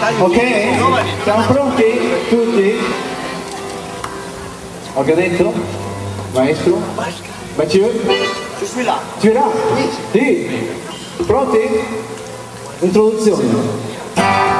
Ok? Siamo pronti? Tutti? Ho detto? Maestro? Mathieu? Je suis là. Tu es là? Sì. Pronti? Introduzione.